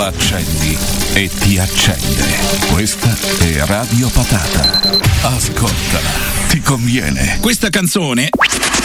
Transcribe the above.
l'accendi e ti accende. Questa è Radio Patata. Ascoltala, ti conviene. Questa canzone